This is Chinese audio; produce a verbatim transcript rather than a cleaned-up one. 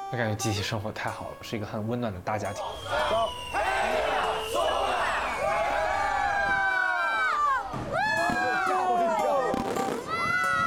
我感觉集体生活太好了，是一个很温暖的大家庭。 走。